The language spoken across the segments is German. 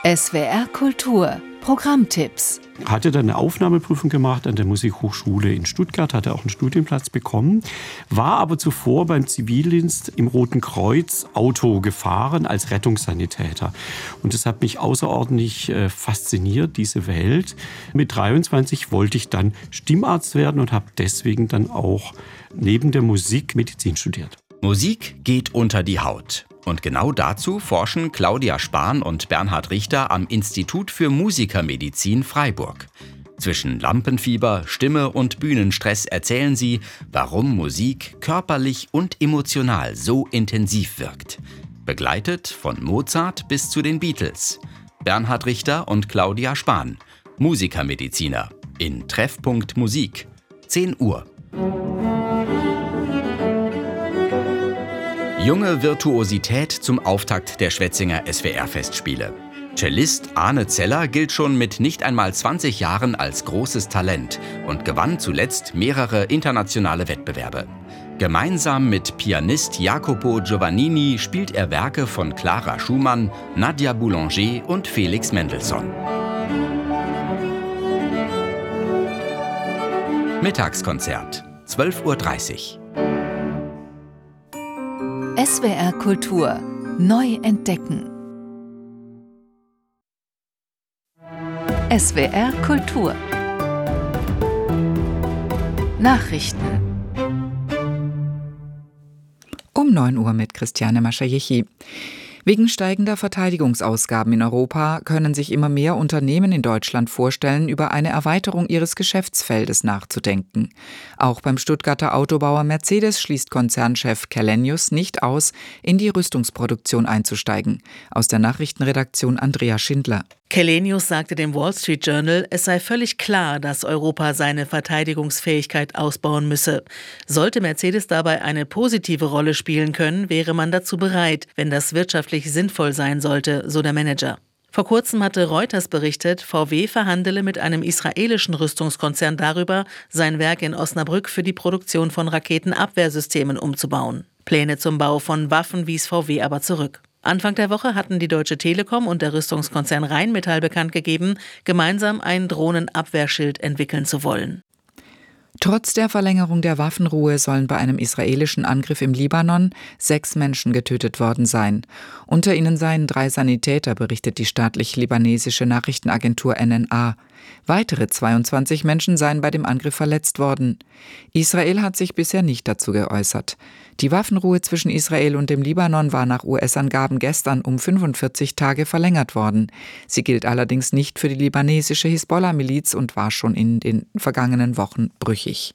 SWR Kultur Programmtipps. Hatte dann eine Aufnahmeprüfung gemacht an der Musikhochschule in Stuttgart, hatte auch einen Studienplatz bekommen, war aber zuvor beim Zivildienst im Roten Kreuz Auto gefahren als Rettungssanitäter. Und das hat mich außerordentlich fasziniert, diese Welt. Mit 23 wollte ich dann Stimmarzt werden und habe deswegen dann auch neben der Musik Medizin studiert. Musik geht unter die Haut. Und genau dazu forschen Claudia Spahn und Bernhard Richter am Institut für Musikermedizin Freiburg. Zwischen Lampenfieber, Stimme und Bühnenstress erzählen sie, warum Musik körperlich und emotional so intensiv wirkt. Begleitet von Mozart bis zu den Beatles. Bernhard Richter und Claudia Spahn, Musikermediziner, in Treffpunkt Musik, 10 Uhr. Junge Virtuosität zum Auftakt der Schwetzinger SWR-Festspiele. Cellist Arne Zeller gilt schon mit nicht einmal 20 Jahren als großes Talent und gewann zuletzt mehrere internationale Wettbewerbe. Gemeinsam mit Pianist Jacopo Giovannini spielt er Werke von Clara Schumann, Nadia Boulanger und Felix Mendelssohn. Mittagskonzert, 12:30 Uhr. SWR Kultur neu entdecken. SWR Kultur Nachrichten Um 9 Uhr mit Christiane Maschajechi. Wegen steigender Verteidigungsausgaben in Europa können sich immer mehr Unternehmen in Deutschland vorstellen, über eine Erweiterung ihres Geschäftsfeldes nachzudenken. Auch beim Stuttgarter Autobauer Mercedes schließt Konzernchef Källenius nicht aus, in die Rüstungsproduktion einzusteigen. Aus der Nachrichtenredaktion Andrea Schindler. Källenius sagte dem Wall Street Journal, es sei völlig klar, dass Europa seine Verteidigungsfähigkeit ausbauen müsse. Sollte Mercedes dabei eine positive Rolle spielen können, wäre man dazu bereit, wenn das wirtschaftlich sinnvoll sein sollte, so der Manager. Vor kurzem hatte Reuters berichtet, VW verhandele mit einem israelischen Rüstungskonzern darüber, sein Werk in Osnabrück für die Produktion von Raketenabwehrsystemen umzubauen. Pläne zum Bau von Waffen wies VW aber zurück. Anfang der Woche hatten die Deutsche Telekom und der Rüstungskonzern Rheinmetall bekannt gegeben, gemeinsam ein Drohnenabwehrschild entwickeln zu wollen. Trotz der Verlängerung der Waffenruhe sollen bei einem israelischen Angriff im Libanon 6 Menschen getötet worden sein. Unter ihnen seien 3 Sanitäter, berichtet die staatlich-libanesische Nachrichtenagentur NNA. Weitere 22 Menschen seien bei dem Angriff verletzt worden. Israel hat sich bisher nicht dazu geäußert. Die Waffenruhe zwischen Israel und dem Libanon war nach US-Angaben gestern um 45 Tage verlängert worden. Sie gilt allerdings nicht für die libanesische Hisbollah-Miliz und war schon in den vergangenen Wochen brüchig.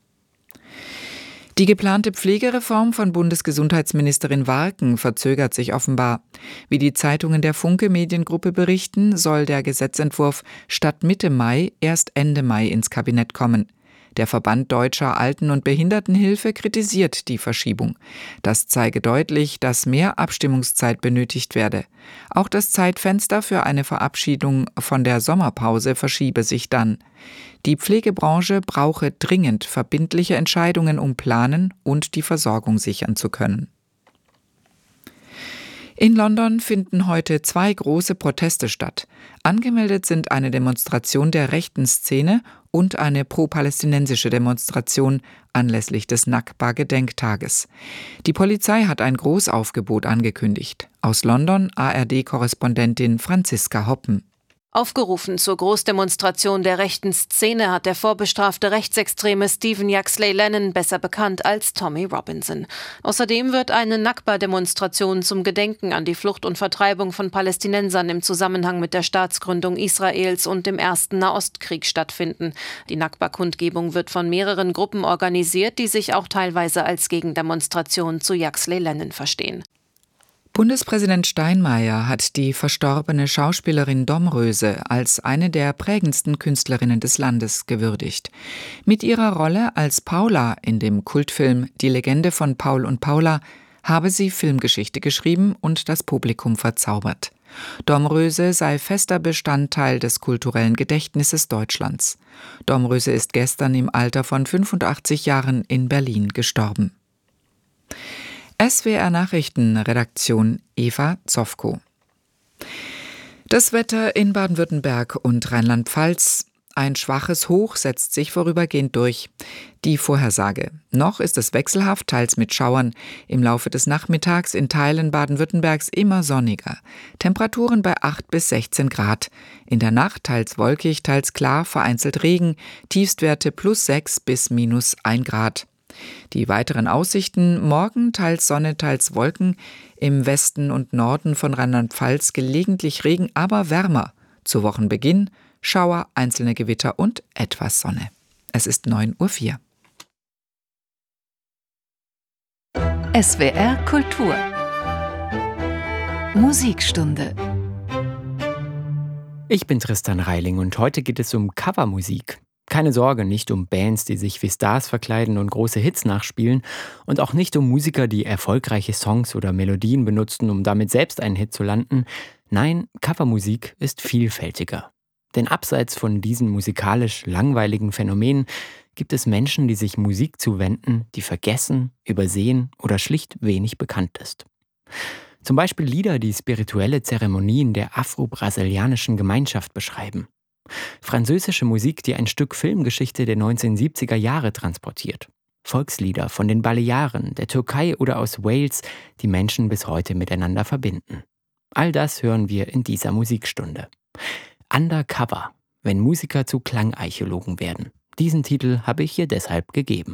Die geplante Pflegereform von Bundesgesundheitsministerin Warken verzögert sich offenbar. Wie die Zeitungen der Funke Mediengruppe berichten, soll der Gesetzentwurf statt Mitte Mai erst Ende Mai ins Kabinett kommen. Der Verband Deutscher Alten- und Behindertenhilfe kritisiert die Verschiebung. Das zeige deutlich, dass mehr Abstimmungszeit benötigt werde. Auch das Zeitfenster für eine Verabschiedung von der Sommerpause verschiebe sich dann. Die Pflegebranche brauche dringend verbindliche Entscheidungen, um planen und die Versorgung sichern zu können. In London finden heute 2 große Proteste statt. Angemeldet sind eine Demonstration der rechten Szene und eine pro-palästinensische Demonstration anlässlich des Nakba-Gedenktages. Die Polizei hat ein Großaufgebot angekündigt. Aus London ARD-Korrespondentin Franziska Hoppen. Aufgerufen zur Großdemonstration der rechten Szene hat der vorbestrafte Rechtsextreme Stephen Yaxley Lennon, besser bekannt als Tommy Robinson. Außerdem wird eine Nakba-Demonstration zum Gedenken an die Flucht und Vertreibung von Palästinensern im Zusammenhang mit der Staatsgründung Israels und dem ersten Nahostkrieg stattfinden. Die Nakba-Kundgebung wird von mehreren Gruppen organisiert, die sich auch teilweise als Gegendemonstration zu Yaxley Lennon verstehen. Bundespräsident Steinmeier hat die verstorbene Schauspielerin Domröse als eine der prägendsten Künstlerinnen des Landes gewürdigt. Mit ihrer Rolle als Paula in dem Kultfilm Die Legende von Paul und Paula habe sie Filmgeschichte geschrieben und das Publikum verzaubert. Domröse sei fester Bestandteil des kulturellen Gedächtnisses Deutschlands. Domröse ist gestern im Alter von 85 Jahren in Berlin gestorben. SWR Nachrichten, Redaktion Eva Zofko. Das Wetter in Baden-Württemberg und Rheinland-Pfalz. Ein schwaches Hoch setzt sich vorübergehend durch. Die Vorhersage. Noch ist es wechselhaft, teils mit Schauern. Im Laufe des Nachmittags in Teilen Baden-Württembergs immer sonniger. Temperaturen bei 8 bis 16 Grad. In der Nacht teils wolkig, teils klar, vereinzelt Regen. Tiefstwerte +6 bis -1 Grad. Die weiteren Aussichten: morgen teils Sonne, teils Wolken. Im Westen und Norden von Rheinland-Pfalz gelegentlich Regen, aber wärmer. Zu Wochenbeginn Schauer, einzelne Gewitter und etwas Sonne. Es ist 9:04 Uhr. SWR Kultur Musikstunde. Ich bin Tristan Reiling und heute geht es um Covermusik. Keine Sorge, nicht um Bands, die sich wie Stars verkleiden und große Hits nachspielen und auch nicht um Musiker, die erfolgreiche Songs oder Melodien benutzen, um damit selbst einen Hit zu landen. Nein, Covermusik ist vielfältiger. Denn abseits von diesen musikalisch langweiligen Phänomenen gibt es Menschen, die sich Musik zuwenden, die vergessen, übersehen oder schlicht wenig bekannt ist. Zum Beispiel Lieder, die spirituelle Zeremonien der afro-brasilianischen Gemeinschaft beschreiben. Französische Musik, die ein Stück Filmgeschichte der 1970er Jahre transportiert. Volkslieder von den Balearen, der Türkei oder aus Wales, die Menschen bis heute miteinander verbinden. All das hören wir in dieser Musikstunde. Undercover, wenn Musiker zu Klangarchäologen werden. Diesen Titel habe ich hier deshalb gegeben.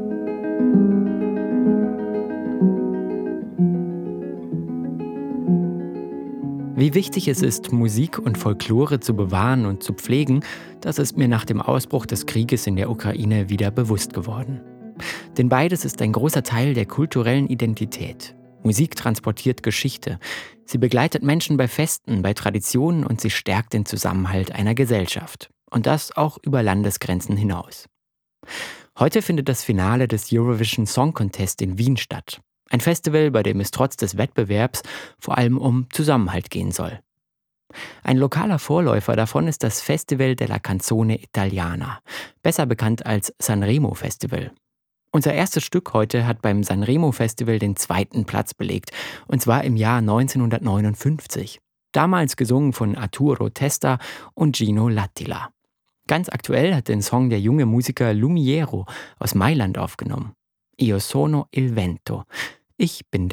Wie wichtig es ist, Musik und Folklore zu bewahren und zu pflegen, das ist mir nach dem Ausbruch des Krieges in der Ukraine wieder bewusst geworden. Denn beides ist ein großer Teil der kulturellen Identität. Musik transportiert Geschichte. Sie begleitet Menschen bei Festen, bei Traditionen und sie stärkt den Zusammenhalt einer Gesellschaft. Und das auch über Landesgrenzen hinaus. Heute findet das Finale des Eurovision Song Contest in Wien statt. Ein Festival, bei dem es trotz des Wettbewerbs vor allem um Zusammenhalt gehen soll. Ein lokaler Vorläufer davon ist das Festival della Canzone Italiana, besser bekannt als Sanremo Festival. Unser erstes Stück heute hat beim Sanremo Festival den 2. Platz belegt, und zwar im Jahr 1959. Damals gesungen von Arturo Testa und Gino Lattila. Ganz aktuell hat den Song der junge Musiker Lumiero aus Mailand aufgenommen. Io sono il vento. Ich bin der